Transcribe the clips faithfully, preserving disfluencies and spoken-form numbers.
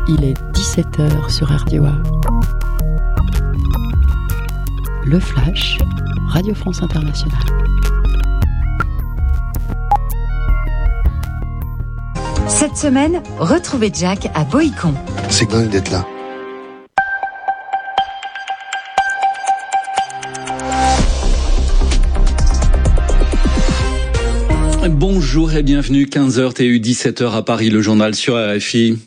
Il est dix-sept heures sur R D O A. Le Flash, Radio France Internationale. Cette semaine, retrouvez Jack à Boïcon. C'est dingue d'être là. Bonjour et bienvenue, quinze heures T U, dix-sept heures à Paris, le journal sur R F I.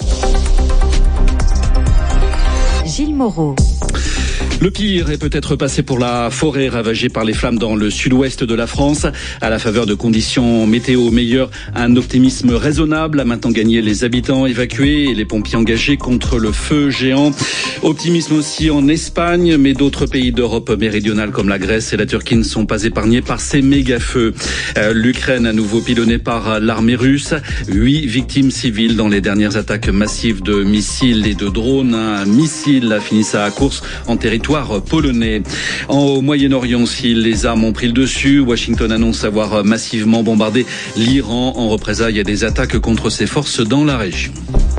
Gilles Moreau. Le pire est peut-être passé pour la forêt ravagée par les flammes dans le sud-ouest de la France. À la faveur de conditions météo meilleures, un optimisme raisonnable a maintenant gagné les habitants évacués et les pompiers engagés contre le feu géant. Optimisme aussi en Espagne, mais d'autres pays d'Europe méridionale comme la Grèce et la Turquie ne sont pas épargnés par ces méga-feux. Euh, L'Ukraine à nouveau pilonnée par l'armée russe. Huit victimes civiles dans les dernières attaques massives de missiles et de drones. Un missile a fini sa course en territoire polonais. Au Moyen-Orient aussi, les armes ont pris le dessus. Washington annonce avoir massivement bombardé l'Iran en représailles à des attaques contre ses forces dans la région.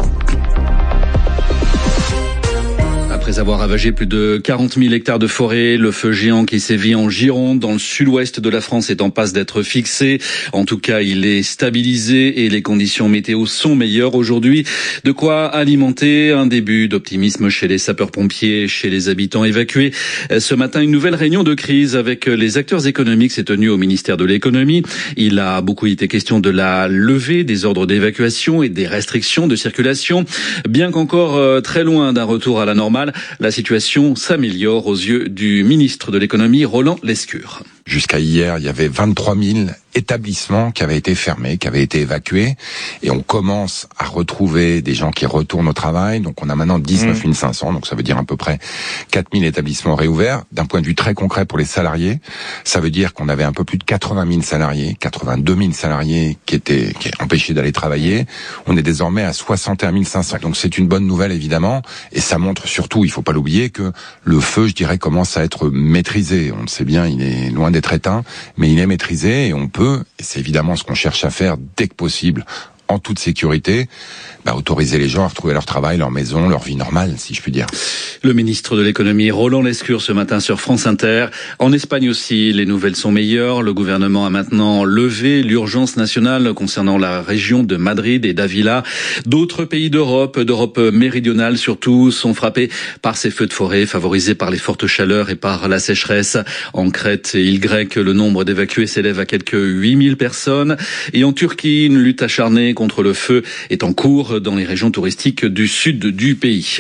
Après avoir ravagé plus de quarante mille hectares de forêt, le feu géant qui sévit en Gironde, dans le sud-ouest de la France, est en passe d'être fixé. En tout cas, il est stabilisé et les conditions météo sont meilleures aujourd'hui. De quoi alimenter un début d'optimisme chez les sapeurs-pompiers, chez les habitants évacués. Ce matin, une nouvelle réunion de crise avec les acteurs économiques s'est tenue au ministère de l'économie. Il a beaucoup été question de la levée des ordres d'évacuation et des restrictions de circulation. Bien qu'encore très loin d'un retour à la normale, la situation s'améliore aux yeux du ministre de l'économie, Roland Lescure. Jusqu'à hier, il y avait vingt-trois mille établissements qui avaient été fermés, qui avaient été évacués. Et on commence à retrouver des gens qui retournent au travail. Donc on a maintenant dix-neuf mille cinq cents. Donc ça veut dire à peu près quatre mille établissements réouverts. D'un point de vue très concret pour les salariés, ça veut dire qu'on avait un peu plus de quatre-vingt mille salariés, quatre-vingt-deux mille salariés qui étaient, qui étaient empêchés d'aller travailler. On est désormais à soixante et un mille cinq cents. Donc c'est une bonne nouvelle évidemment. Et ça montre surtout, il faut pas l'oublier, que le feu, je dirais, commence à être maîtrisé. On le sait bien, il est loin d'être éteint, mais il est maîtrisé et on peut, et c'est évidemment ce qu'on cherche à faire dès que possible, en toute sécurité, bah, autoriser les gens à retrouver leur travail, leur maison, leur vie normale, si je puis dire. Le ministre de l'économie, Roland Lescure, ce matin sur France Inter. En Espagne aussi, les nouvelles sont meilleures. Le gouvernement a maintenant levé l'urgence nationale concernant la région de Madrid et d'Avila. D'autres pays d'Europe, d'Europe méridionale surtout, sont frappés par ces feux de forêt, favorisés par les fortes chaleurs et par la sécheresse. En Crète et île Grecque, le nombre d'évacués s'élève à quelques huit mille personnes. Et en Turquie, une lutte acharnée contre le feu est en cours dans les régions touristiques du sud du pays.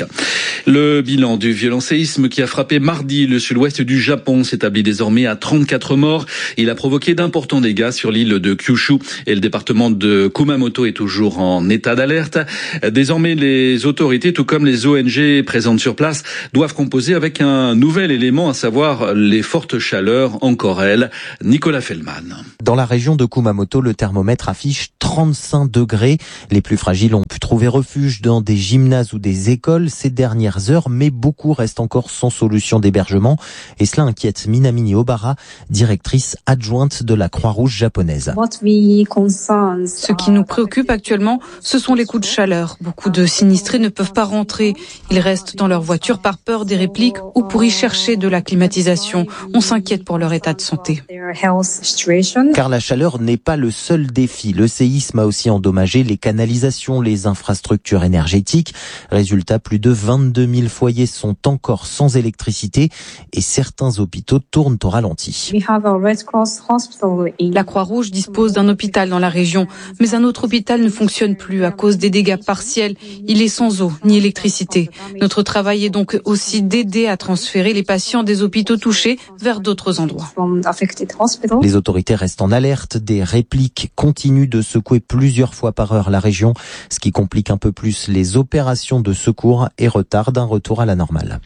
Le bilan du violent séisme qui a frappé mardi le sud-ouest du Japon s'établit désormais à trente-quatre morts. Il a provoqué d'importants dégâts sur l'île de Kyushu et le département de Kumamoto est toujours en état d'alerte. Désormais, les autorités, tout comme les O N G présentes sur place, doivent composer avec un nouvel élément, à savoir les fortes chaleurs, encore elles. Nicolas Fellman. Dans la région de Kumamoto, le thermomètre affiche trente-cinq degrés. Les plus fragiles ont pu trouver refuge dans des gymnases ou des écoles ces dernières heures, mais beaucoup restent encore sans solution d'hébergement. Et cela inquiète Minamini Obara, directrice adjointe de la Croix-Rouge japonaise. Ce qui nous préoccupe actuellement, ce sont les coups de chaleur. Beaucoup de sinistrés ne peuvent pas rentrer. Ils restent dans leur voiture par peur des répliques ou pour y chercher de la climatisation. On s'inquiète pour leur état de santé. Car la chaleur n'est pas le seul défi. Le séisme a aussi endommagé les canalisations, les infrastructures énergétiques. Résultat, plus de vingt-deux mille foyers sont encore sans électricité et certains hôpitaux tournent au ralenti. La Croix-Rouge dispose d'un hôpital dans la région, mais un autre hôpital ne fonctionne plus à cause des dégâts partiels. Il est sans eau ni électricité. Notre travail est donc aussi d'aider à transférer les patients des hôpitaux touchés vers d'autres endroits. Les autorités restent en alerte. Des répliques continuent de secouer plusieurs fois par heure la région, ce qui complique un peu plus les opérations de secours et retarde un retour à la normale.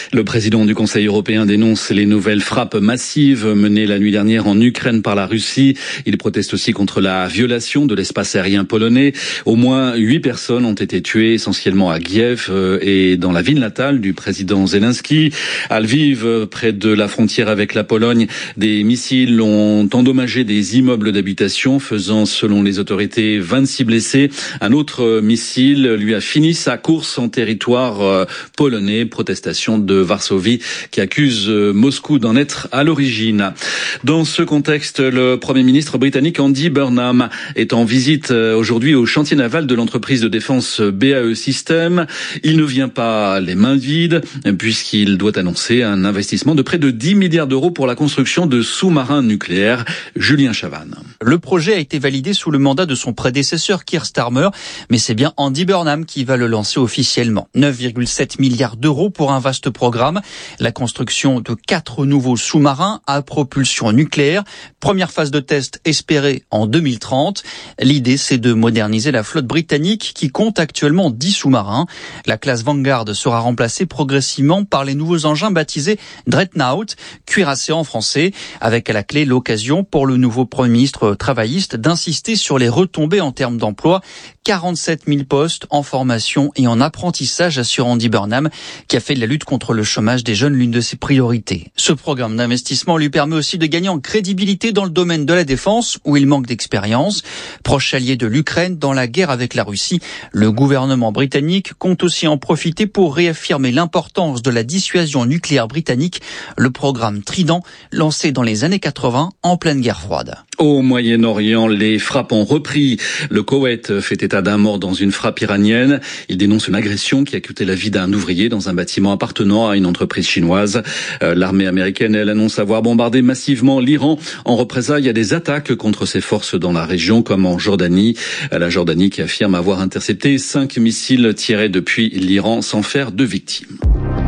Le président du Conseil européen dénonce les nouvelles frappes massives menées la nuit dernière en Ukraine par la Russie. Il proteste aussi contre la violation de l'espace aérien polonais. Au moins huit personnes ont été tuées, essentiellement à Kiev et dans la ville natale du président Zelensky. À Lviv, près de la frontière avec la Pologne, des missiles ont endommagé des immeubles d'habitation, faisant, selon les autorités, vingt-six blessés. Un autre missile lui a fini sa course en territoire polonais. Protestation de Varsovie qui accuse Moscou d'en être à l'origine. Dans ce contexte, le Premier ministre britannique Andy Burnham est en visite aujourd'hui au chantier naval de l'entreprise de défense B A E Systems. Il ne vient pas les mains vides puisqu'il doit annoncer un investissement de près de dix milliards d'euros pour la construction de sous-marins nucléaires. Julien Chavannes. Le projet a été validé sous le mandat de son prédécesseur Keir Starmer, mais c'est bien Andy Burnham qui va le lancer officiellement. neuf virgule sept milliards d'euros pour un vaste programme. La construction de quatre nouveaux sous-marins à propulsion nucléaire. Première phase de test espérée en deux mille trente. L'idée, c'est de moderniser la flotte britannique qui compte actuellement dix sous-marins. La classe Vanguard sera remplacée progressivement par les nouveaux engins baptisés Dreadnought, cuirassés en français, avec à la clé l'occasion pour le nouveau Premier ministre travailliste d'insister sur les retombées en termes d'emploi. quarante-sept mille postes en formation et en apprentissage, assure Andy Burnham, qui a fait de la lutte contre le chômage des jeunes l'une de ses priorités. Ce programme d'investissement lui permet aussi de gagner en crédibilité dans le domaine de la défense, où il manque d'expérience. Proche allié de l'Ukraine dans la guerre avec la Russie, le gouvernement britannique compte aussi en profiter pour réaffirmer l'importance de la dissuasion nucléaire britannique, le programme Trident, lancé dans les années quatre-vingts en pleine guerre froide. Au Moyen-Orient, les frappes ont repris. Le Koweït fait état d'un mort dans une frappe iranienne. Il dénonce une agression qui a coûté la vie d'un ouvrier dans un bâtiment appartenant à une entreprise chinoise. Euh, l'armée américaine, elle, annonce avoir bombardé massivement l'Iran en représailles à des attaques contre ses forces dans la région, comme en Jordanie. La Jordanie qui affirme avoir intercepté cinq missiles tirés depuis l'Iran sans faire de victimes.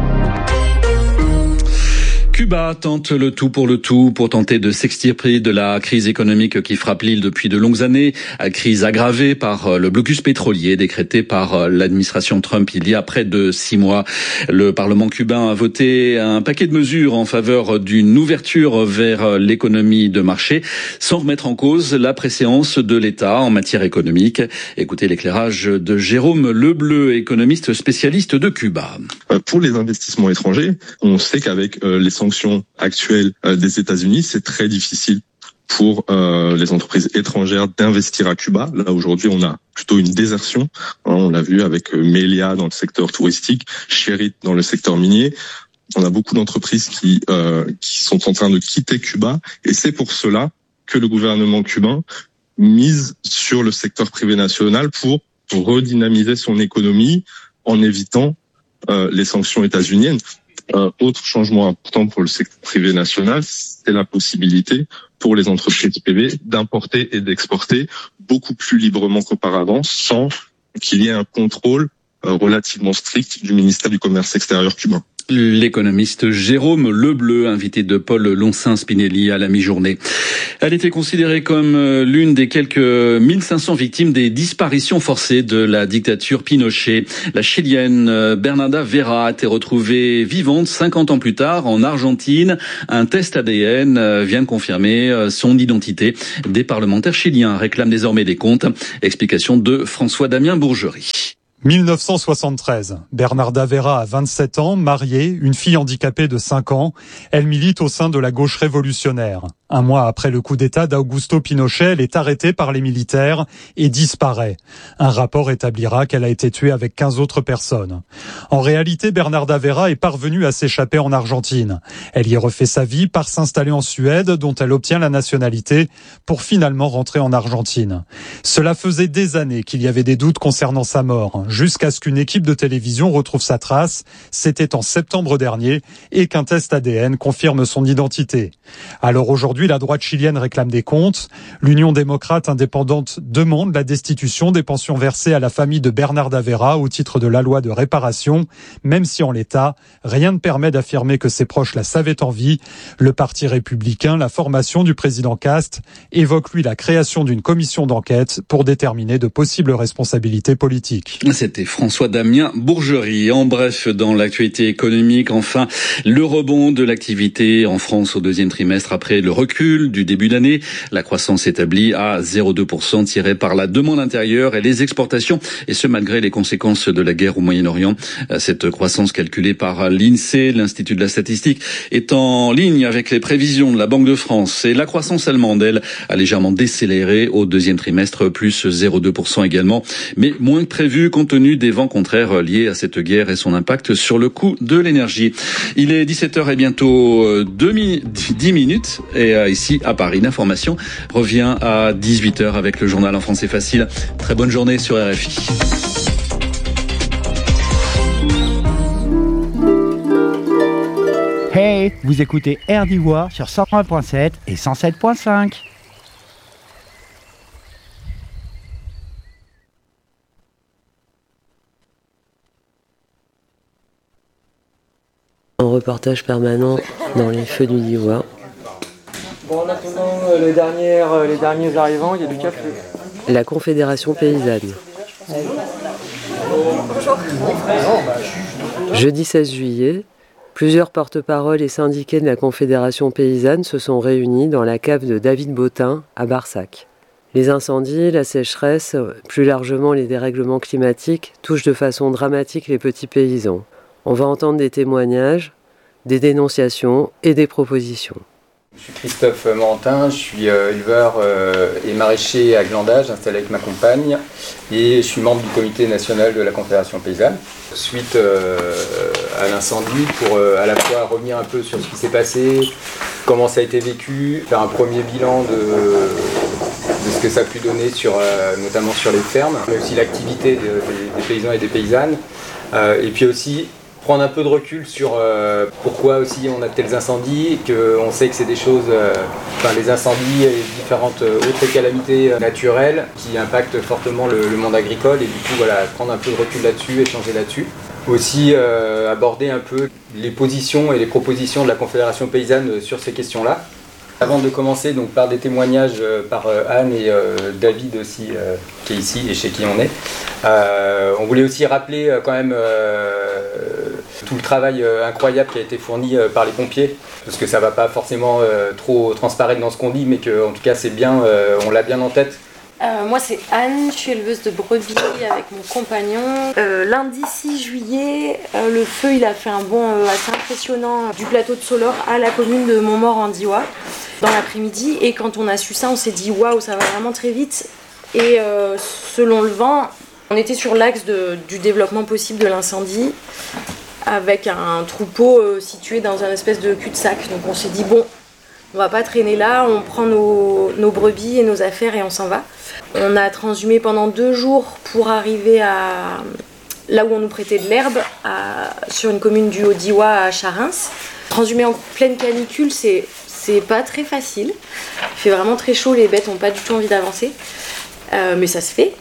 Cuba tente le tout pour le tout pour tenter de s'extirper de la crise économique qui frappe l'île depuis de longues années, crise aggravée par le blocus pétrolier décrété par l'administration Trump il y a près de six mois. Le Parlement cubain a voté un paquet de mesures en faveur d'une ouverture vers l'économie de marché sans remettre en cause la préséance de l'État en matière économique. Écoutez l'éclairage de Jérôme Lebleu, économiste spécialiste de Cuba. Pour les investissements étrangers, on sait qu'avec les sanctions actuelles des États-Unis, c'est très difficile pour euh, les entreprises étrangères d'investir à Cuba. Là, aujourd'hui, on a plutôt une désertion. Hein, on l'a vu avec Melia dans le secteur touristique, Sherritt dans le secteur minier. On a beaucoup d'entreprises qui euh, qui sont en train de quitter Cuba, et c'est pour cela que le gouvernement cubain mise sur le secteur privé national pour redynamiser son économie en évitant euh, les sanctions états-uniennes. Euh, autre changement important pour le secteur privé national, c'est la possibilité pour les entreprises privées d'importer et d'exporter beaucoup plus librement qu'auparavant, sans qu'il y ait un contrôle euh, relativement strict du ministère du Commerce extérieur cubain. L'économiste Jérôme Lebleu, invité de Paul Loncin-Spinelli à la mi-journée. Elle était considérée comme l'une des quelques mille cinq cents victimes des disparitions forcées de la dictature Pinochet. La Chilienne Bernarda Vera a été retrouvée vivante cinquante ans plus tard en Argentine. Un test A D N vient de confirmer son identité. Des parlementaires chiliens réclament désormais des comptes. Explication de François-Damien Bourgerie. mille neuf cent soixante-treize. Bernarda Vera a vingt-sept ans, mariée, une fille handicapée de cinq ans. Elle milite au sein de la gauche révolutionnaire. Un mois après le coup d'État d'Augusto Pinochet, elle est arrêtée par les militaires et disparaît. Un rapport établira qu'elle a été tuée avec quinze autres personnes. En réalité, Bernarda Vera est parvenue à s'échapper en Argentine. Elle y refait sa vie par s'installer en Suède, dont elle obtient la nationalité, pour finalement rentrer en Argentine. Cela faisait des années qu'il y avait des doutes concernant sa mort, jusqu'à ce qu'une équipe de télévision retrouve sa trace, c'était en septembre dernier, et qu'un test A D N confirme son identité. Alors aujourd'hui, Aujourd'hui, la droite chilienne réclame des comptes. L'Union démocrate indépendante demande la destitution des pensions versées à la famille de Bernard d'Avera au titre de la loi de réparation, même si en l'état, rien ne permet d'affirmer que ses proches la savaient en vie. Le Parti républicain, la formation du président Cast, évoque lui la création d'une commission d'enquête pour déterminer de possibles responsabilités politiques. C'était François Damien Bourgerie. En bref, dans l'actualité économique, enfin, le rebond de l'activité en France au deuxième trimestre après le recul du début d'année. La croissance s'établit à zéro virgule deux pour cent tirée par la demande intérieure et les exportations, et ce malgré les conséquences de la guerre au Moyen-Orient. Cette croissance calculée par l'INSEE, l'Institut de la statistique, est en ligne avec les prévisions de la Banque de France. Et la croissance allemande, elle, a légèrement décéléré au deuxième trimestre, plus zéro virgule deux pour cent également, mais moins que prévu compte tenu des vents contraires liés à cette guerre et son impact sur le coût de l'énergie. Il est dix-sept heures et bientôt dix minutes, et ici à Paris, l'information revient à dix-huit heures avec le journal en français facile. Très bonne journée sur R F I. Hey, vous écoutez Air d'Ivoire sur cent un virgule sept et cent sept virgule cinq. En reportage permanent dans les feux du d'Ivoire. Bon, en attendant les, dernières, les derniers arrivants, il y a du café. La Confédération paysanne. Bonjour. Jeudi seize juillet, plusieurs porte-paroles et syndiqués de la Confédération paysanne se sont réunis dans la cave de David Bottin à Barsac. Les incendies, la sécheresse, plus largement les dérèglements climatiques touchent de façon dramatique les petits paysans. On va entendre des témoignages, des dénonciations et des propositions. Je suis Christophe Morantin, je suis éleveur et maraîcher à Glandage, installé avec ma compagne, et je suis membre du comité national de la Confédération paysanne. Suite à l'incendie, pour à la fois revenir un peu sur ce qui s'est passé, comment ça a été vécu, faire un premier bilan de, de ce que ça a pu donner, sur, notamment sur les fermes, mais aussi l'activité des, des paysans et des paysannes, et puis aussi prendre un peu de recul sur euh, pourquoi aussi on a tels incendies, qu'on sait que c'est des choses, euh, enfin les incendies et différentes autres calamités naturelles qui impactent fortement le, le monde agricole, et du coup voilà, prendre un peu de recul là-dessus, échanger là-dessus. Aussi euh, aborder un peu les positions et les propositions de la Confédération paysanne sur ces questions-là. Avant de commencer donc, par des témoignages euh, par euh, Anne et euh, David aussi, euh, qui est ici et chez qui on est, euh, on voulait aussi rappeler euh, quand même euh, tout le travail euh, incroyable qui a été fourni euh, par les pompiers, parce que ça ne va pas forcément euh, trop transparaître dans ce qu'on dit, mais qu'en tout cas c'est bien, euh, on l'a bien en tête. Euh, moi c'est Anne, je suis éleveuse de brebis avec mon compagnon. Euh, lundi six juillet, euh, le feu il a fait un bond euh, assez impressionnant du plateau de Solor à la commune de Montmort en Diois dans l'après-midi, et quand on a su ça on s'est dit waouh, ça va vraiment très vite, et euh, selon le vent on était sur l'axe de, du développement possible de l'incendie avec un troupeau euh, situé dans un espèce de cul-de-sac, donc on s'est dit bon, on va pas traîner là, on prend nos, nos brebis et nos affaires et on s'en va. On a transhumé pendant deux jours pour arriver à là où on nous prêtait de l'herbe, à, sur une commune du Haut-Diois à Charins. Transhumer en pleine canicule, c'est, c'est pas très facile. Il fait vraiment très chaud, les bêtes n'ont pas du tout envie d'avancer. Euh, mais ça se fait.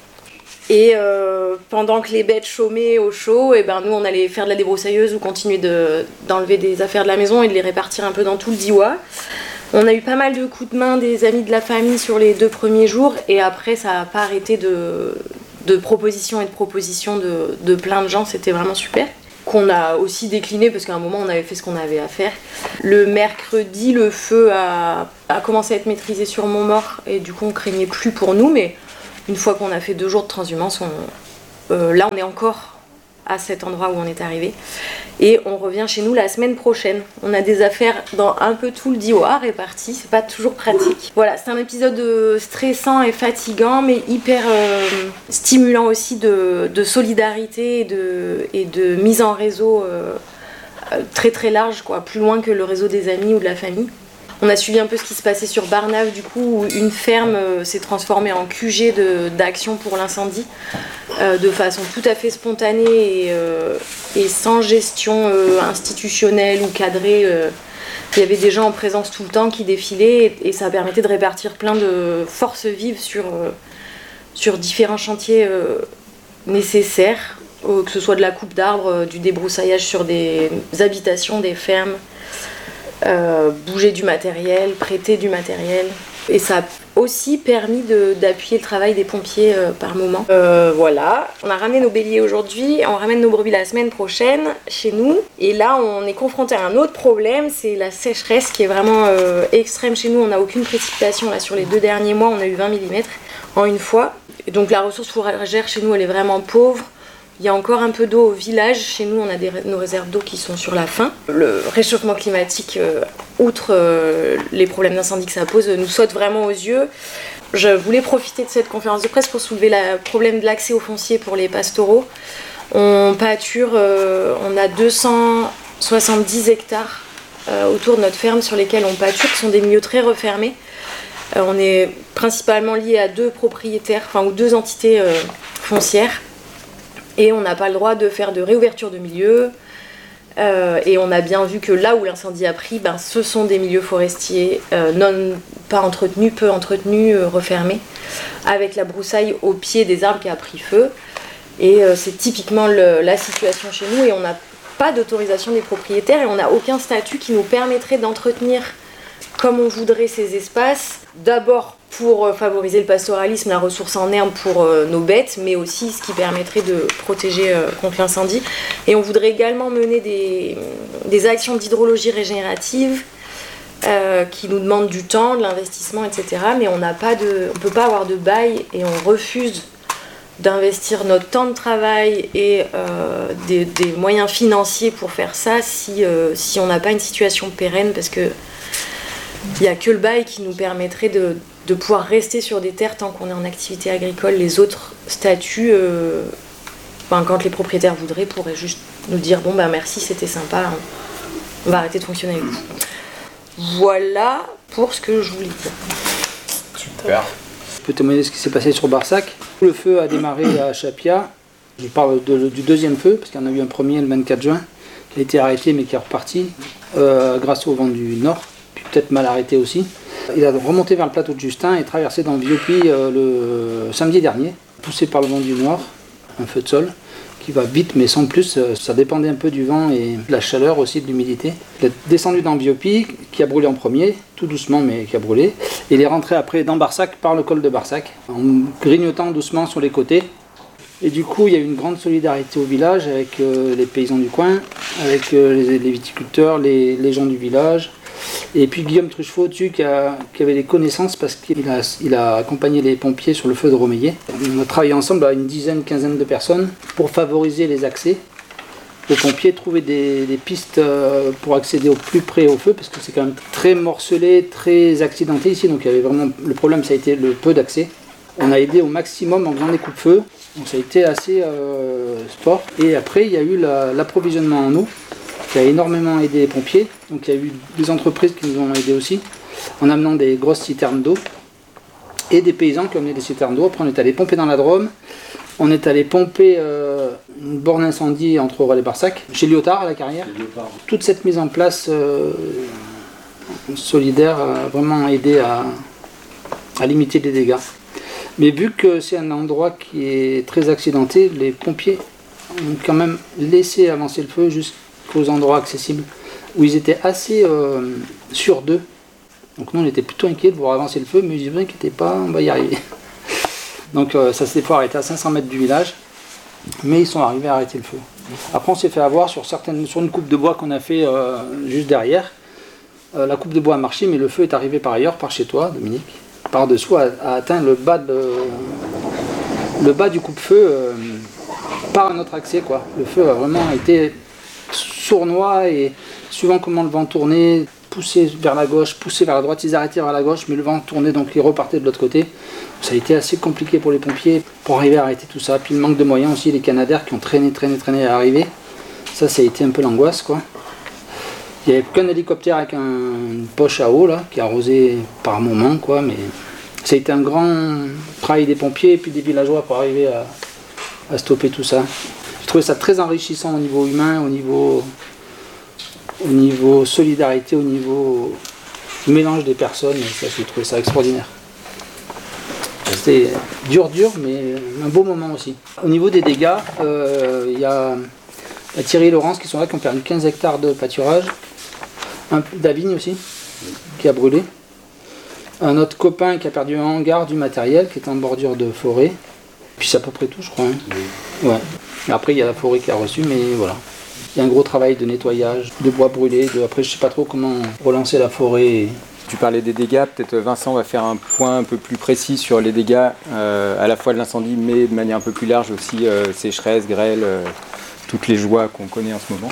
Et euh, pendant que les bêtes chômaient au chaud, et ben nous on allait faire de la débroussailleuse ou continuer de, d'enlever des affaires de la maison et de les répartir un peu dans tout le Diois. On a eu pas mal de coups de main des amis de la famille sur les deux premiers jours, et après ça n'a pas arrêté de, de propositions et de propositions de, de plein de gens, c'était vraiment super. Qu'on a aussi décliné parce qu'à un moment on avait fait ce qu'on avait à faire. Le mercredi, le feu a, a commencé à être maîtrisé sur Montmort, et du coup on craignait plus pour nous, mais une fois qu'on a fait deux jours de transhumance, on, euh, là on est encore à cet endroit où on est arrivé. Et on revient chez nous la semaine prochaine. On a des affaires dans un peu tout le Diois réparties, c'est pas toujours pratique. Voilà, c'est un épisode stressant et fatigant, mais hyper euh, stimulant aussi de, de solidarité et de, et de mise en réseau euh, très très large, quoi, plus loin que le réseau des amis ou de la famille. On a suivi un peu ce qui se passait sur Barnave, du coup, où une ferme euh, s'est transformée en Q G de, d'action pour l'incendie, euh, de façon tout à fait spontanée et, euh, et sans gestion euh, institutionnelle ou cadrée. Euh, Il y avait des gens en présence tout le temps qui défilaient et, et ça permettait de répartir plein de forces vives sur, euh, sur différents chantiers euh, nécessaires, euh, que ce soit de la coupe d'arbres, euh, du débroussaillage sur des habitations, des fermes, euh, bouger du matériel, prêter du matériel. Et ça a aussi permis de, d'appuyer le travail des pompiers euh, par moment. Euh, voilà, on a ramené nos béliers aujourd'hui, on ramène nos brebis la semaine prochaine chez nous. Et là, on est confronté à un autre problème, c'est la sécheresse qui est vraiment euh, extrême chez nous. On n'a aucune précipitation. Là, sur les deux derniers mois, on a eu vingt millimètres en une fois. Et donc la ressource fourragère chez nous, elle est vraiment pauvre. Il y a encore un peu d'eau au village. Chez nous, on a des, nos réserves d'eau qui sont sur la fin. Le réchauffement climatique, euh, outre euh, les problèmes d'incendie que ça pose, nous saute vraiment aux yeux. Je voulais profiter de cette conférence de presse pour soulever le problème de l'accès au foncier pour les pastoraux. On pâture, euh, on a deux cent soixante-dix hectares euh, autour de notre ferme sur lesquels on pâture, qui sont des milieux très refermés. Euh, on est principalement lié à deux propriétaires, enfin ou deux entités euh, foncières. Et on n'a pas le droit de faire de réouverture de milieux. Euh, et on a bien vu que là où l'incendie a pris, ben, ce sont des milieux forestiers euh, non, pas entretenus, peu entretenus, euh, refermés, avec la broussaille au pied des arbres qui a pris feu. Et euh, c'est typiquement le, la situation chez nous. Et on n'a pas d'autorisation des propriétaires et on n'a aucun statut qui nous permettrait d'entretenir comme on voudrait ces espaces. D'abord pour favoriser le pastoralisme, la ressource en herbe pour euh, nos bêtes, mais aussi ce qui permettrait de protéger euh, contre l'incendie. Et on voudrait également mener des, des actions d'hydrologie régénérative euh, qui nous demandent du temps, de l'investissement, et cetera. Mais on n'a pas de, on peut pas avoir de bail et on refuse d'investir notre temps de travail et euh, des, des moyens financiers pour faire ça si, euh, si on n'a pas une situation pérenne, parce que il n'y a que le bail qui nous permettrait de, de pouvoir rester sur des terres tant qu'on est en activité agricole. Les autres statuts, euh, enfin, quand les propriétaires voudraient, pourraient juste nous dire « Bon, bah merci, c'était sympa, on va arrêter de fonctionner avec vous. » Voilà pour ce que je voulais dire. Super. Je peux témoigner de ce qui s'est passé sur Barsac. Le feu a démarré à Chapia. Je parle de, du deuxième feu, parce qu'il y en a eu un premier le vingt-quatre juin, qui a été arrêté mais qui est reparti, euh, grâce au vent du nord. Peut-être mal arrêté aussi. Il a remonté vers le plateau de Justin et traversé dans Vieux-Puy euh, le samedi dernier, poussé par le vent du nord, un feu de sol qui va vite mais sans plus. Ça dépendait un peu du vent et de la chaleur aussi, de l'humidité. Il est descendu dans Vieux-Puy, qui a brûlé en premier, tout doucement mais qui a brûlé. Et il est rentré après dans Barsac par le col de Barsac, en grignotant doucement sur les côtés. Et du coup, il y a eu une grande solidarité au village avec euh, les paysans du coin, avec euh, les, les viticulteurs, les, les gens du village. Et puis Guillaume Truchefot dessus qui, a, qui avait des connaissances parce qu'il a, il a accompagné les pompiers sur le feu de Romeillet. On a travaillé ensemble à une dizaine, quinzaine de personnes pour favoriser les accès aux pompiers, trouver des, des pistes pour accéder au plus près au feu parce que c'est quand même très morcelé, très accidenté ici. Donc il y avait vraiment, le problème ça a été le peu d'accès. On a aidé au maximum en faisant des coupe-feu. Donc ça a été assez euh, sport. Et après il y a eu la, l'approvisionnement en eau, qui a énormément aidé les pompiers. Donc il y a eu des entreprises qui nous ont aidés aussi, en amenant des grosses citernes d'eau, et des paysans qui ont amené des citernes d'eau. Après on est allé pomper dans la Drôme, on est allé pomper euh, une borne incendie entre Aurel et Barsac, chez Lyotard à la Carrière. Toute cette mise en place euh, solidaire a vraiment aidé à, à limiter les dégâts. Mais vu que c'est un endroit qui est très accidenté, les pompiers ont quand même laissé avancer le feu jusqu'à aux endroits accessibles où ils étaient assez euh, sûrs d'eux. Donc nous on était plutôt inquiets de voir avancer le feu, mais ils ne vous inquiétez pas, on va y arriver. Donc euh, ça s'est fait arrêter à cinq cents mètres du village, mais ils sont arrivés à arrêter le feu. Après on s'est fait avoir sur, certaines, sur une coupe de bois qu'on a fait euh, juste derrière. Euh, la coupe de bois a marché, mais le feu est arrivé par ailleurs, par chez toi, Dominique. Par-dessous a, a atteint le bas, de, le bas du coupe-feu euh, par un autre accès, quoi. Le feu a vraiment été sournois et suivant comment le vent tournait, poussé vers la gauche, poussé vers la droite, ils arrêtaient vers la gauche, mais le vent tournait donc ils repartaient de l'autre côté. Ça a été assez compliqué pour les pompiers pour arriver à arrêter tout ça. Puis le manque de moyens aussi, les Canadaires qui ont traîné, traîné, traîné à arriver. Ça, ça a été un peu l'angoisse, quoi. Il n'y avait qu'un hélicoptère avec un, une poche à eau là, qui arrosait par moment, quoi, mais ça a été un grand travail des pompiers et puis des villageois pour arriver à, à stopper tout ça. J'ai trouvé ça très enrichissant au niveau humain, au niveau au niveau solidarité, au niveau mélange des personnes, et ça, j'ai trouvé ça extraordinaire. C'était dur, dur, mais un beau moment aussi. Au niveau des dégâts, euh, il y a, y a Thierry et Laurence qui sont là, qui ont perdu quinze hectares de pâturage. Un Davigne aussi, qui a brûlé. Un autre copain qui a perdu un hangar du matériel, qui est en bordure de forêt. Puis c'est à peu près tout, je crois. Hein. Oui. Ouais. Après, il y a la forêt qui a reçu, mais voilà. Il y a un gros travail de nettoyage, de bois brûlé. De... Après, je ne sais pas trop comment relancer la forêt. Et... Tu parlais des dégâts, peut-être Vincent va faire un point un peu plus précis sur les dégâts, euh, à la fois de l'incendie, mais de manière un peu plus large aussi, euh, sécheresse, grêle, euh, toutes les joies qu'on connaît en ce moment.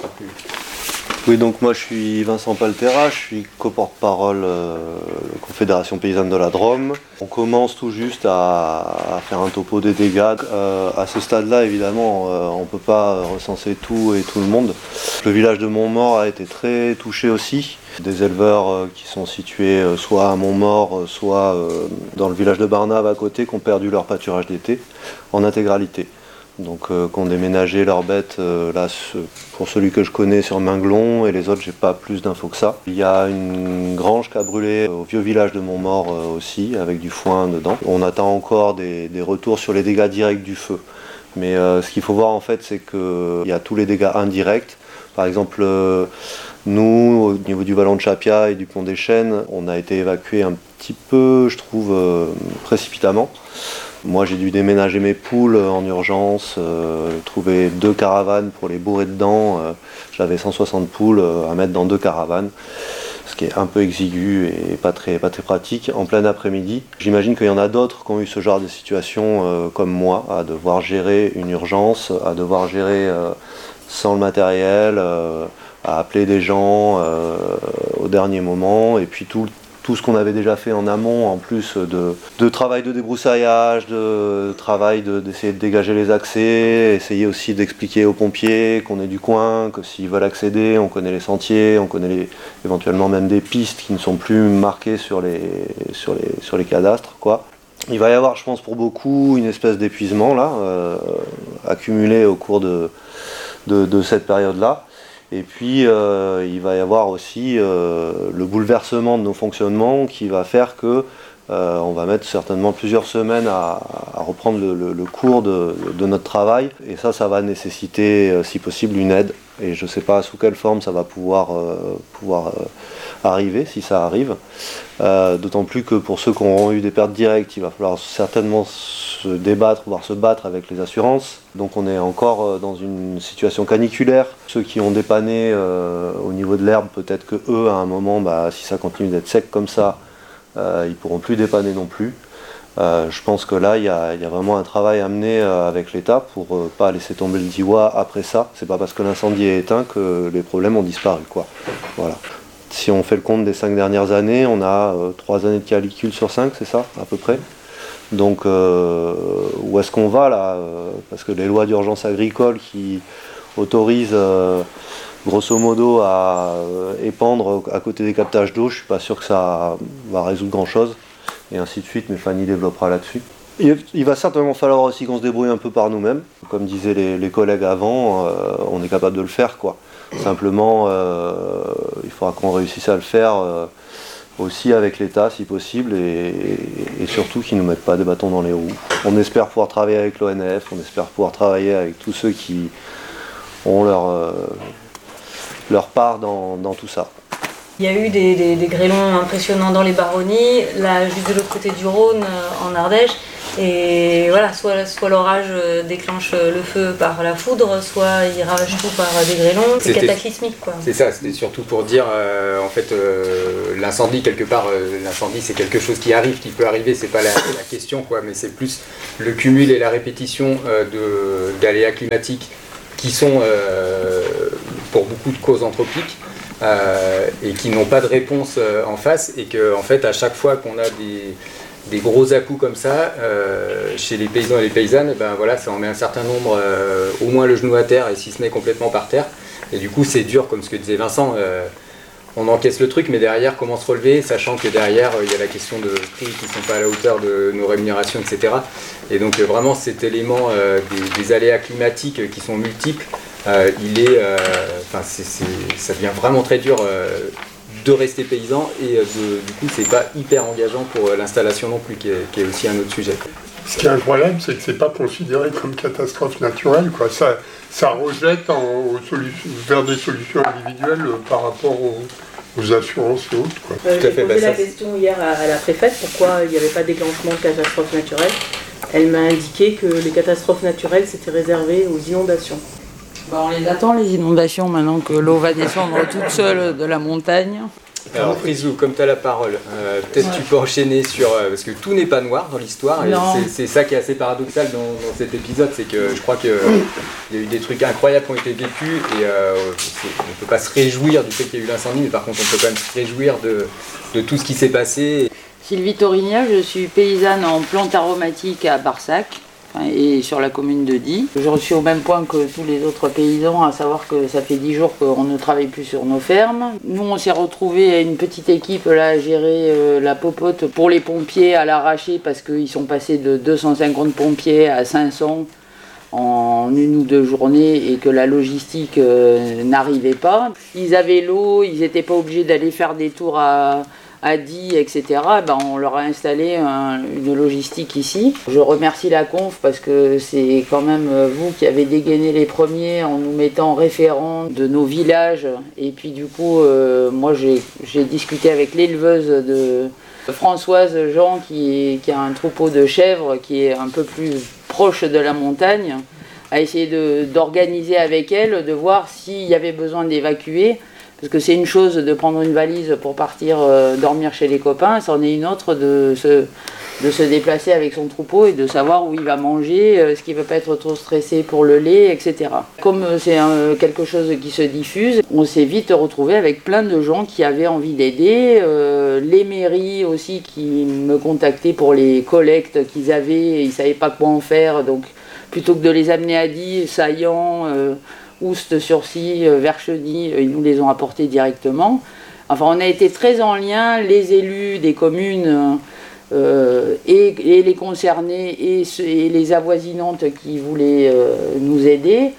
Oui, donc moi je suis Vincent Paltera, je suis coporte-parole euh, Confédération Paysanne de la Drôme. On commence tout juste à, à faire un topo des dégâts. Euh, à ce stade-là, évidemment, euh, on ne peut pas recenser tout et tout le monde. Le village de Montmort a été très touché aussi. Des éleveurs euh, qui sont situés euh, soit à Montmort, euh, soit euh, dans le village de Barnave à côté, qui ont perdu leur pâturage d'été en intégralité. Donc euh, qui ont déménagé leurs bêtes, euh, là, ce, pour celui que je connais sur Minglon, et les autres, j'ai pas plus d'infos que ça. Il y a une grange qui a brûlé au vieux village de Montmort euh, aussi, avec du foin dedans. On attend encore des, des retours sur les dégâts directs du feu. Mais euh, ce qu'il faut voir en fait, c'est qu'il y a tous les dégâts indirects. Par exemple, euh, nous, au niveau du vallon de Chapia et du pont des Chênes, on a été évacués un petit peu, je trouve, euh, précipitamment. Moi j'ai dû déménager mes poules en urgence, euh, trouver deux caravanes pour les bourrer dedans. Euh, j'avais cent soixante poules euh, à mettre dans deux caravanes, ce qui est un peu exigu et pas très, pas très pratique en plein après-midi. J'imagine qu'il y en a d'autres qui ont eu ce genre de situation euh, comme moi, à devoir gérer une urgence, à devoir gérer euh, sans le matériel, euh, à appeler des gens euh, au dernier moment, et puis tout le tout ce qu'on avait déjà fait en amont, en plus de, de travail de débroussaillage, de travail de, d'essayer de dégager les accès, essayer aussi d'expliquer aux pompiers qu'on est du coin, que s'ils veulent accéder, on connaît les sentiers, on connaît les, éventuellement même des pistes qui ne sont plus marquées sur les, sur les, sur les cadastres, quoi. Il va y avoir, je pense, pour beaucoup, une espèce d'épuisement là, euh, accumulé au cours de, de, de cette période-là. Et puis euh, il va y avoir aussi euh, le bouleversement de nos fonctionnements qui va faire que euh, on va mettre certainement plusieurs semaines à, à reprendre le, le, le cours de, de notre travail. Et ça, ça va nécessiter, euh, si possible, une aide. Et je ne sais pas sous quelle forme ça va pouvoir, euh, pouvoir euh, arriver, si ça arrive. Euh, d'autant plus que pour ceux qui auront eu des pertes directes, il va falloir certainement se débattre, voire se battre avec les assurances. Donc on est encore euh, dans une situation caniculaire. Ceux qui ont dépanné euh, au niveau de l'herbe, peut-être que eux, à un moment, bah, si ça continue d'être sec comme ça, euh, ils ne pourront plus dépanner non plus. Euh, je pense que là, il y, y a vraiment un travail à mener euh, avec l'État pour ne euh, pas laisser tomber le Diois après ça. C'est pas parce que l'incendie est éteint que les problèmes ont disparu, quoi. Voilà. Si on fait le compte des cinq dernières années, on a euh, trois années de calicule sur cinq, c'est ça, à peu près. Donc, euh, où est-ce qu'on va là euh, Parce que les lois d'urgence agricole qui autorisent euh, grosso modo à euh, épandre à côté des captages d'eau, je suis pas sûr que ça va résoudre grand-chose. Et ainsi de suite, mais Fanny développera là-dessus. Il, il va certainement falloir aussi qu'on se débrouille un peu par nous-mêmes. Comme disaient les, les collègues avant, euh, on est capable de le faire, quoi. Simplement, euh, il faudra qu'on réussisse à le faire euh, aussi avec l'État, si possible, et, et, et surtout qu'ils ne nous mettent pas des bâtons dans les roues. On espère pouvoir travailler avec l'O N F, on espère pouvoir travailler avec tous ceux qui ont leur, euh, leur part dans, dans tout ça. Il y a eu des, des, des grêlons impressionnants dans les baronnies, là juste de l'autre côté du Rhône, en Ardèche. Et voilà, soit, soit l'orage déclenche le feu par la foudre, soit il ravage tout par des grêlons. C'est cataclysmique, quoi. C'est ça, c'était surtout pour dire, euh, en fait, euh, l'incendie, quelque part, euh, l'incendie c'est quelque chose qui arrive, qui peut arriver, c'est pas la, la question, quoi, mais c'est plus le cumul et la répétition euh, de, d'aléas climatiques qui sont, euh, pour beaucoup de causes anthropiques, Euh, et qui n'ont pas de réponse euh, en face, et que en fait à chaque fois qu'on a des, des gros à-coups comme ça euh, chez les paysans et les paysannes, ben voilà, ça en met un certain nombre euh, au moins le genou à terre, et si ce n'est complètement par terre, et du coup c'est dur, comme ce que disait Vincent, euh, on encaisse le truc, mais derrière comment se relever, sachant que derrière il euh, y a la question de prix qui ne sont pas à la hauteur de nos rémunérations, et cetera. Et donc euh, vraiment cet élément euh, des, des aléas climatiques qui sont multiples, euh, il est, euh, enfin, c'est, c'est, ça devient vraiment très dur euh, de rester paysan et euh, de, du coup, c'est pas hyper engageant pour euh, l'installation non plus, qui est, qui est aussi un autre sujet. Ce qui est incroyable, c'est que c'est pas considéré comme catastrophe naturelle, quoi. Ça, ça rejette en, aux solutions, vers des solutions individuelles euh, par rapport aux, aux assurances et autres, quoi. Euh, J'ai posé bah, la ça, question hier à, à la préfète, pourquoi il n'y avait pas de déclenchement de catastrophe naturelle. Elle m'a indiqué que les catastrophes naturelles, c'était réservé aux inondations. Bah, on les attend, les inondations, maintenant que l'eau va descendre toute seule de la montagne. Alors Frisou, comme tu as la parole, euh, peut-être ouais. tu peux enchaîner sur... Euh, parce que tout n'est pas noir dans l'histoire, et c'est, c'est ça qui est assez paradoxal dans, dans cet épisode, c'est que je crois qu'il euh, y a eu des trucs incroyables qui ont été vécus, et euh, on ne peut pas se réjouir du fait qu'il y a eu l'incendie, mais par contre on peut quand même se réjouir de, de tout ce qui s'est passé. Sylvie Torigna, je suis paysanne en plantes aromatiques à Barsac et sur la commune de Die. Je suis au même point que tous les autres paysans, à savoir que ça fait dix jours qu'on ne travaille plus sur nos fermes. Nous, on s'est retrouvés à une petite équipe là, à gérer euh, la popote pour les pompiers à l'arraché parce qu'ils sont passés de deux cent cinquante pompiers à cinq cents en une ou deux journées et que la logistique euh, n'arrivait pas. Ils avaient l'eau, ils n'étaient pas obligés d'aller faire des tours à... à Die, et cetera, ben on leur a installé un, une logistique ici. Je remercie la conf parce que c'est quand même vous qui avez dégainé les premiers en nous mettant référent de nos villages. Et puis du coup, euh, moi j'ai, j'ai discuté avec l'éleveuse de Françoise Jean qui, qui a un troupeau de chèvres qui est un peu plus proche de la montagne, à essayer de, d'organiser avec elle, de voir s'il y avait besoin d'évacuer. Parce que c'est une chose de prendre une valise pour partir euh, dormir chez les copains, c'en est une autre de se, de se déplacer avec son troupeau et de savoir où il va manger, euh, ce qui ne va pas être trop stressé pour le lait, et cetera. Comme euh, c'est un, quelque chose qui se diffuse, on s'est vite retrouvé avec plein de gens qui avaient envie d'aider, euh, les mairies aussi qui me contactaient pour les collectes qu'ils avaient, et ils ne savaient pas quoi en faire, donc plutôt que de les amener à Die, Saillant, euh, Oust-sur-Cy, Vercheny, ils nous les ont apportés directement. Enfin, on a été très en lien, les élus des communes euh, et, et les concernés et, et les avoisinantes qui voulaient euh, nous aider,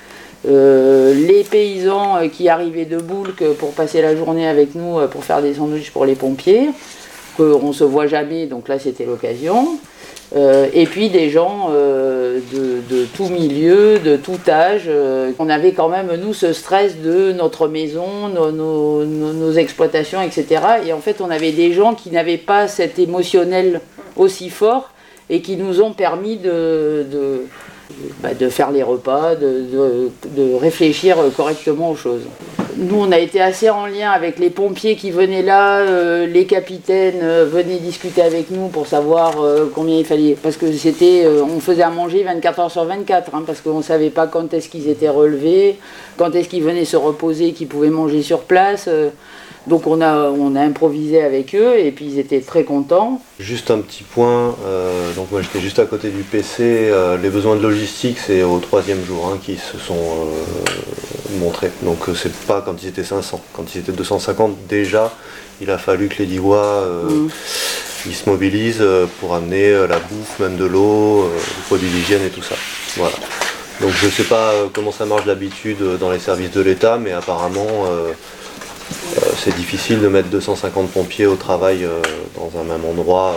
euh, les paysans qui arrivaient de Boulques pour passer la journée avec nous pour faire des sandwichs pour les pompiers, qu'on ne se voit jamais, donc là c'était l'occasion. Euh, et puis des gens euh, de, de tout milieu, de tout âge. Euh, on avait quand même, nous, ce stress de notre maison, nos, nos, nos, nos exploitations, et cetera. Et en fait, on avait des gens qui n'avaient pas cet émotionnel aussi fort et qui nous ont permis de, de, bah, de faire les repas, de, de, de réfléchir correctement aux choses. Nous, on a été assez en lien avec les pompiers qui venaient là, euh, les capitaines euh, venaient discuter avec nous pour savoir euh, combien il fallait. Parce que c'était, euh, on faisait à manger vingt-quatre heures sur vingt-quatre, hein, parce qu'on ne savait pas quand est-ce qu'ils étaient relevés, quand est-ce qu'ils venaient se reposer, qu'ils pouvaient manger sur place. Euh, donc on a, on a improvisé avec eux et puis ils étaient très contents. Juste un petit point, euh, donc moi j'étais juste à côté du P C, euh, les besoins de logistique c'est au troisième jour hein, qui se sont euh, montrés. Donc c'est pas quand ils étaient cinq cents, quand ils étaient deux cent cinquante déjà, il a fallu que les Diois euh, mmh. ils se mobilisent pour amener euh, la bouffe, même de l'eau, euh, des produits d'hygiène et tout ça. Voilà. Donc je sais pas euh, comment ça marche d'habitude dans les services de l'État, mais apparemment euh, Euh, c'est difficile de mettre deux cent cinquante pompiers au travail euh, dans un même endroit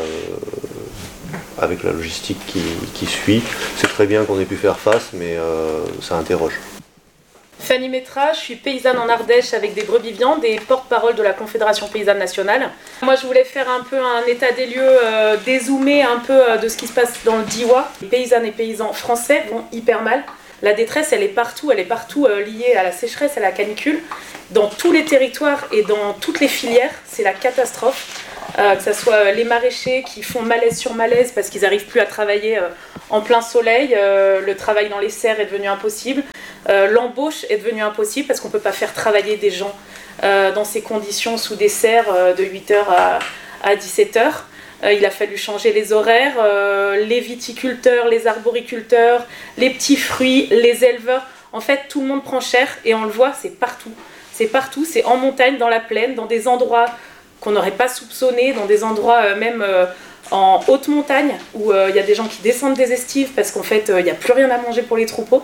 euh, avec la logistique qui, qui suit. C'est très bien qu'on ait pu faire face, mais euh, ça interroge. Fanny Métra, je suis paysanne en Ardèche avec des brebis viandes et porte-parole de la Confédération Paysanne Nationale. Moi je voulais faire un peu un état des lieux, euh, dézoomer un peu euh, de ce qui se passe dans le Diois. Les paysannes et paysans français vont hyper mal. La détresse, elle est partout, elle est partout euh, liée à la sécheresse, à la canicule. Dans tous les territoires et dans toutes les filières, c'est la catastrophe. Euh, que ce soit les maraîchers qui font malaise sur malaise parce qu'ils n'arrivent plus à travailler euh, en plein soleil. Euh, le travail dans les serres est devenu impossible. Euh, l'embauche est devenue impossible parce qu'on ne peut pas faire travailler des gens euh, dans ces conditions sous des serres euh, de huit heures à, à dix-sept heures. Euh, il a fallu changer les horaires, euh, les viticulteurs, les arboriculteurs, les petits fruits, les éleveurs. En fait, tout le monde prend cher et on le voit, c'est partout. C'est partout, c'est en montagne, dans la plaine, dans des endroits qu'on n'aurait pas soupçonnés, dans des endroits euh, même euh, en haute montagne, où il euh, y a des gens qui descendent des estives parce qu'en fait, il euh, n'y a plus rien à manger pour les troupeaux.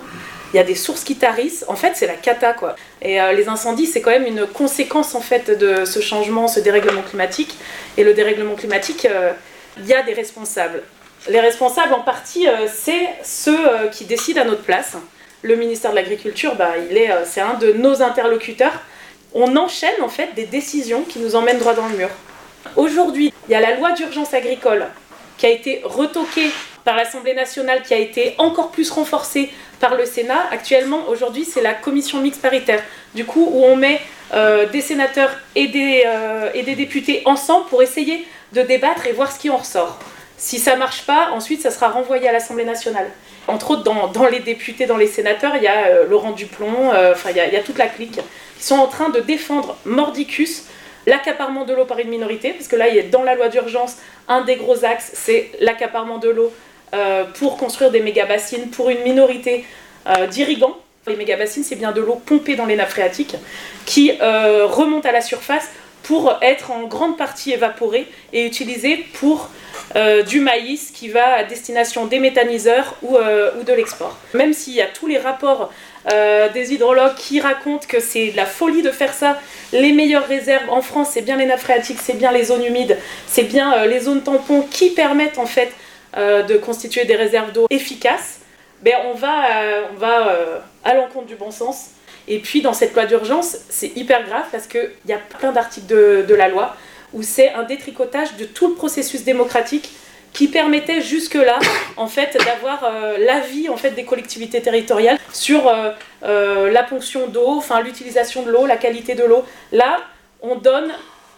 il y a des sources qui tarissent, en fait c'est la cata quoi. Et euh, les incendies c'est quand même une conséquence en fait de ce changement, ce dérèglement climatique. Et le dérèglement climatique, euh, il y a des responsables. Les responsables en partie euh, c'est ceux euh, qui décident à notre place. Le ministère de l'Agriculture, bah, il est, euh, c'est un de nos interlocuteurs. On enchaîne en fait des décisions qui nous emmènent droit dans le mur. Aujourd'hui, il y a la loi d'urgence agricole qui a été retoquée par l'Assemblée nationale, qui a été encore plus renforcée par le Sénat. Actuellement, aujourd'hui, c'est la commission mixte paritaire, du coup, où on met euh, des sénateurs et des, euh, et des députés ensemble pour essayer de débattre et voir ce qui en ressort. Si ça ne marche pas, ensuite, ça sera renvoyé à l'Assemblée nationale. Entre autres, dans, dans les députés, dans les sénateurs, il y a euh, Laurent Duplon, euh, enfin, il y a, il y a toute la clique, qui sont en train de défendre mordicus l'accaparement de l'eau par une minorité, parce que là, il y a dans la loi d'urgence, un des gros axes, c'est l'accaparement de l'eau euh, pour construire des méga-bassines pour une minorité euh, d'irrigants. Les méga-bassines, c'est bien de l'eau pompée dans les nappes phréatiques qui euh, remonte à la surface pour être en grande partie évaporée et utilisée pour euh, du maïs qui va à destination des méthaniseurs ou, euh, ou de l'export. Même s'il y a tous les rapports Euh, des hydrologues qui racontent que c'est de la folie de faire ça. Les meilleures réserves en France, c'est bien les nappes phréatiques, c'est bien les zones humides, c'est bien euh, les zones tampons qui permettent en fait euh, de constituer des réserves d'eau efficaces. Ben, on va, euh, on va euh, à l'encontre du bon sens. Et puis dans cette loi d'urgence, c'est hyper grave parce qu'il y a plein d'articles de, de la loi où c'est un détricotage de tout le processus démocratique qui permettait jusque-là en fait, d'avoir euh, l'avis en fait, des collectivités territoriales sur euh, euh, la ponction d'eau, enfin, l'utilisation de l'eau, la qualité de l'eau. Là, on donne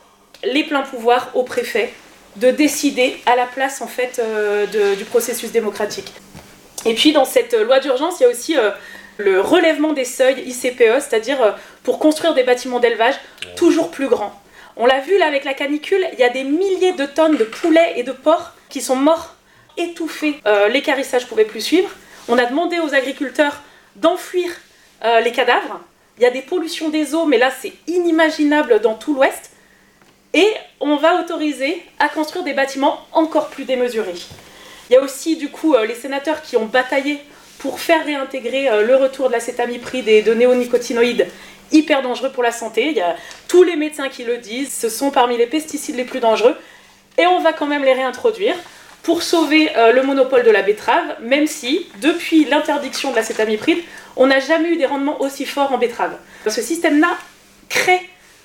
les pleins pouvoirs au préfet de décider à la place en fait, euh, de, du processus démocratique. Et puis dans cette loi d'urgence, il y a aussi euh, le relèvement des seuils I C P E, c'est-à-dire euh, pour construire des bâtiments d'élevage toujours plus grands. On l'a vu là avec la canicule, il y a des milliers de tonnes de poulets et de porcs qui sont morts, étouffés. Euh, l'équarrissage ne pouvait plus suivre. On a demandé aux agriculteurs d'enfouir euh, les cadavres. Il y a des pollutions des eaux, mais là c'est inimaginable dans tout l'Ouest. Et on va autoriser à construire des bâtiments encore plus démesurés. Il y a aussi du coup euh, les sénateurs qui ont bataillé pour faire réintégrer euh, le retour de l'acétamipride et de néonicotinoïdes, hyper dangereux pour la santé. Il y a tous les médecins qui le disent, ce sont parmi les pesticides les plus dangereux. Et on va quand même les réintroduire pour sauver euh, le monopole de la betterave, même si, depuis l'interdiction de l'acétamipride, on n'a jamais eu des rendements aussi forts en betterave. Ce système-là crée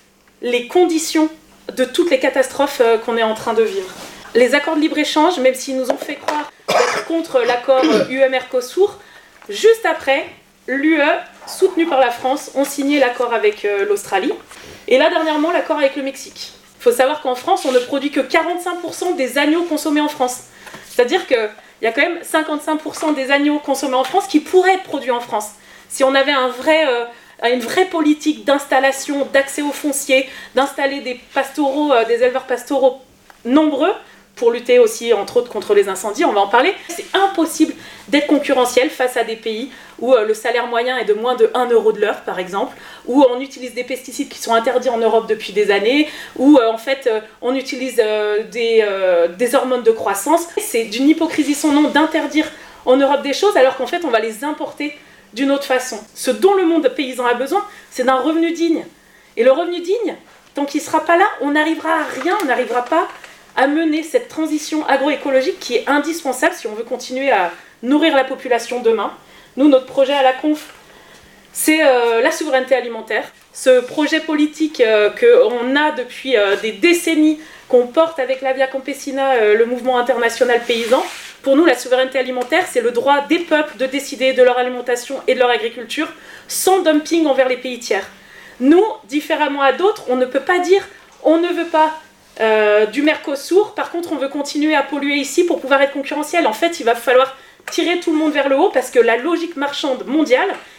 les conditions de toutes les catastrophes euh, qu'on est en train de vivre. Les accords de libre-échange, même s'ils nous ont fait croire d'être contre l'accord euh, U E-Mercosur, juste après, l'U E, soutenu par la France, ont signé l'accord avec euh, l'Australie. Et là, dernièrement, l'accord avec le Mexique. Il faut savoir qu'en France, on ne produit que quarante-cinq pour cent des agneaux consommés en France. C'est-à-dire qu'il y a quand même cinquante-cinq pour cent des agneaux consommés en France qui pourraient être produits en France. Si on avait un vrai, euh, une vraie politique d'installation, d'accès au foncier, d'installer des pastoraux, euh, des éleveurs pastoraux nombreux, pour lutter aussi, entre autres, contre les incendies, on va en parler. C'est impossible d'être concurrentiel face à des pays où euh, le salaire moyen est de moins de un euro de l'heure, par exemple, où on utilise des pesticides qui sont interdits en Europe depuis des années, où euh, en fait euh, on utilise euh, des, euh, des hormones de croissance. C'est d'une hypocrisie sans nom d'interdire en Europe des choses alors qu'en fait on va les importer d'une autre façon. Ce dont le monde paysan a besoin, c'est d'un revenu digne. Et le revenu digne, tant qu'il ne sera pas là, on n'arrivera à rien, on n'arrivera pas à mener cette transition agroécologique qui est indispensable si on veut continuer à nourrir la population demain. Nous, notre projet à la Conf, c'est euh, la souveraineté alimentaire. Ce projet politique euh, qu'on a depuis euh, des décennies, qu'on porte avec la Via Campesina, euh, le mouvement international paysan. Pour nous, la souveraineté alimentaire, c'est le droit des peuples de décider de leur alimentation et de leur agriculture sans dumping envers les pays tiers. Nous, différemment à d'autres, on ne peut pas dire on ne veut pas Euh, du Mercosur, par contre on veut continuer à polluer ici pour pouvoir être concurrentiel. En fait, il va falloir tirer tout le monde vers le haut parce que la logique marchande mondiale,